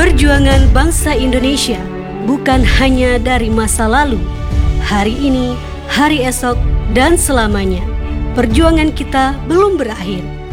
Perjuangan bangsa Indonesia bukan hanya dari masa lalu, hari ini, hari esok, dan selamanya. Perjuangan kita belum berakhir.